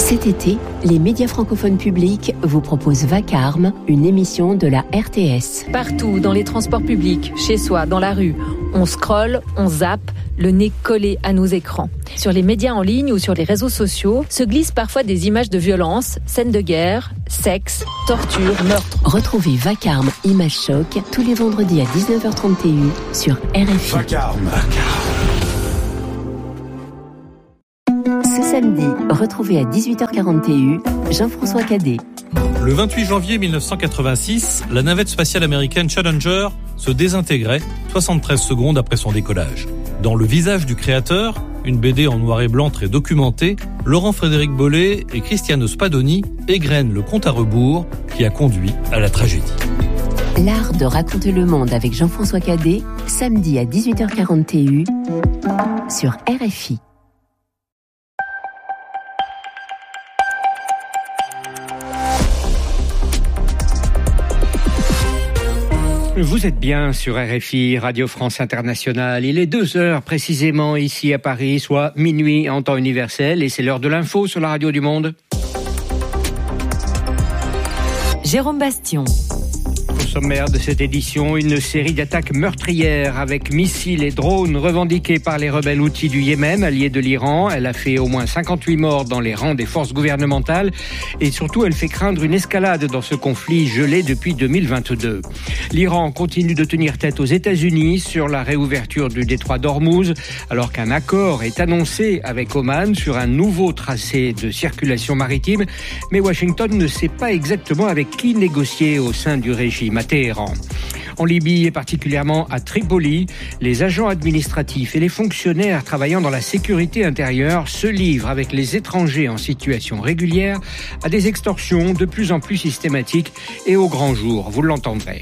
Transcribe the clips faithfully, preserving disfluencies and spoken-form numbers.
Cet été, les médias francophones publics vous proposent Vacarme, une émission de la R T S. Partout, dans les transports publics, chez soi, dans la rue, on scrolle, on zappe, le nez collé à nos écrans. Sur les médias en ligne ou sur les réseaux sociaux se glissent parfois des images de violence, scènes de guerre, sexe, torture, meurtre. Retrouvez Vacarme Image Choc tous les vendredis à dix-neuf heures trente sur R F I. Vacarme. Vacarme. Ce samedi, retrouvez à dix-huit heures quarante Jean-François Cadet. Le vingt-huit janvier mille neuf cent quatre-vingt-six, la navette spatiale américaine Challenger se désintégrait soixante-treize secondes après son décollage. Dans Le visage du créateur, une B D en noir et blanc très documentée, Laurent-Frédéric Bollet et Cristiano Spadoni égrènent le compte à rebours qui a conduit à la tragédie. L'art de raconter le monde avec Jean-François Cadet, samedi à dix-huit heures quarante sur R F I. Vous êtes bien sur R F I, Radio France Internationale. Il est deux heures précisément ici à Paris, soit minuit en temps universel, et c'est l'heure de l'info sur la Radio du Monde. Jérôme Bastion. Au sommaire de cette édition, une série d'attaques meurtrières avec missiles et drones revendiqués par les rebelles houthis du Yémen, alliés de l'Iran. Elle a fait au moins cinquante-huit morts dans les rangs des forces gouvernementales et surtout elle fait craindre une escalade dans ce conflit gelé depuis deux mille vingt-deux. L'Iran continue de tenir tête aux États-Unis sur la réouverture du détroit d'Ormuz alors qu'un accord est annoncé avec Oman sur un nouveau tracé de circulation maritime, mais Washington ne sait pas exactement avec qui négocier au sein du régime à Téhéran. En Libye et particulièrement à Tripoli, les agents administratifs et les fonctionnaires travaillant dans la sécurité intérieure se livrent avec les étrangers en situation régulière à des extorsions de plus en plus systématiques et au grand jour, vous l'entendrez.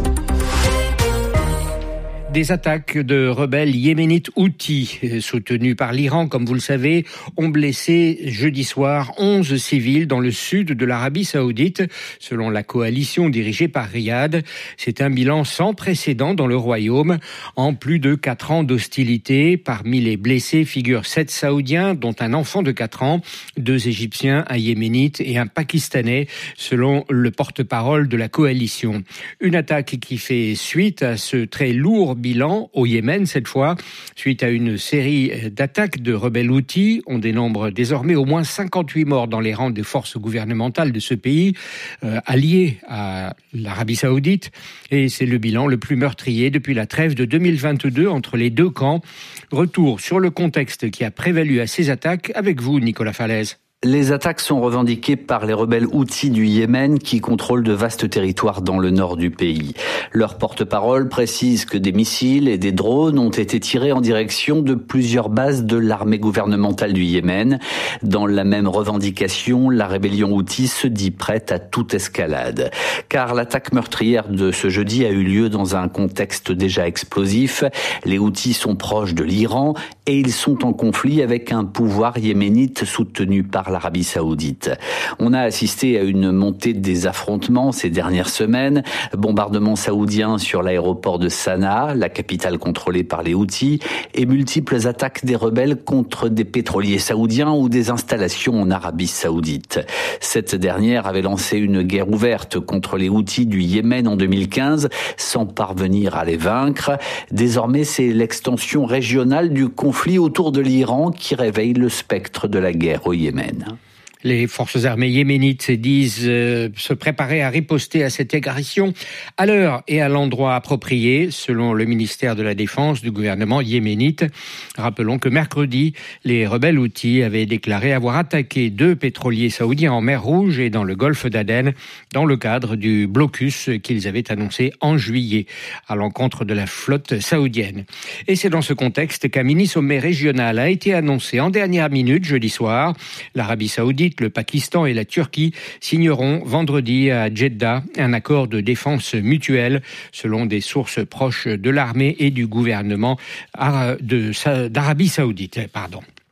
Des attaques de rebelles yéménites houthis, soutenus par l'Iran, comme vous le savez, ont blessé jeudi soir onze civils dans le sud de l'Arabie Saoudite, selon la coalition dirigée par Riyad. C'est un bilan sans précédent dans le royaume. En plus de quatre ans d'hostilité, parmi les blessés figurent sept Saoudiens, dont un enfant de quatre ans, deux Égyptiens, un Yéménite et un Pakistanais, selon le porte-parole de la coalition. Une attaque qui fait suite à ce très lourd bilan au Yémen cette fois, suite à une série d'attaques de rebelles houthis. On dénombre désormais au moins cinquante-huit morts dans les rangs des forces gouvernementales de ce pays, euh, allié à l'Arabie Saoudite. Et c'est le bilan le plus meurtrier depuis la trêve de deux mille vingt-deux entre les deux camps. Retour sur le contexte qui a prévalu à ces attaques avec vous, Nicolas Falaise. Les attaques sont revendiquées par les rebelles houthis du Yémen qui contrôlent de vastes territoires dans le nord du pays. Leur porte-parole précise que des missiles et des drones ont été tirés en direction de plusieurs bases de l'armée gouvernementale du Yémen. Dans la même revendication, la rébellion houthi se dit prête à toute escalade. Car l'attaque meurtrière de ce jeudi a eu lieu dans un contexte déjà explosif. Les houthis sont proches de l'Iran et ils sont en conflit avec un pouvoir yéménite soutenu par l'Arabie Saoudite. On a assisté à une montée des affrontements ces dernières semaines, bombardements saoudiens sur l'aéroport de Sanaa, la capitale contrôlée par les Houthis, et multiples attaques des rebelles contre des pétroliers saoudiens ou des installations en Arabie Saoudite. Cette dernière avait lancé une guerre ouverte contre les Houthis du Yémen en deux mille quinze, sans parvenir à les vaincre. Désormais, c'est l'extension régionale du conflit autour de l'Iran qui réveille le spectre de la guerre au Yémen. Les forces armées yéménites disent euh, se préparer à riposter à cette agression à l'heure et à l'endroit approprié, selon le ministère de la Défense du gouvernement yéménite. Rappelons que mercredi, les rebelles houthis avaient déclaré avoir attaqué deux pétroliers saoudiens en mer Rouge et dans le golfe d'Aden, dans le cadre du blocus qu'ils avaient annoncé en juillet à l'encontre de la flotte saoudienne. Et c'est dans ce contexte qu'un mini-sommet régional a été annoncé en dernière minute jeudi soir. L'Arabie Saoudite, le Pakistan et la Turquie signeront vendredi à Jeddah un accord de défense mutuelle, selon des sources proches de l'armée et du gouvernement d'Arabie Saoudite. Pardon.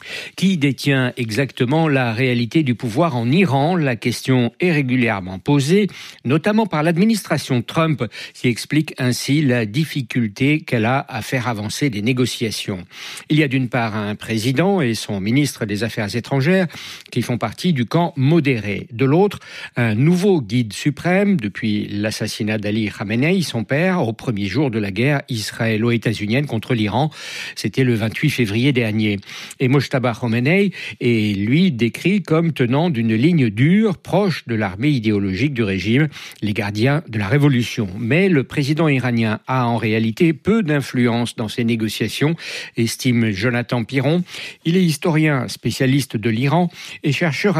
Qui détient exactement la réalité du pouvoir en Iran? La question est régulièrement posée, notamment par l'administration Trump, qui explique ainsi la difficulté qu'elle a à faire avancer des négociations. Il y a d'une part un président et son ministre des Affaires étrangères qui font partie du camp modéré. De l'autre, un nouveau guide suprême depuis l'assassinat d'Ali Khamenei, son père, au premier jour de la guerre israélo-états-unienne contre l'Iran. C'était le vingt-huit février dernier. Et Mojtaba Khomeini est, lui, décrit comme tenant d'une ligne dure, proche de l'armée idéologique du régime, les gardiens de la révolution. Mais le président iranien a en réalité peu d'influence dans ces négociations, estime Jonathan Piron. Il est historien spécialiste de l'Iran et chercheur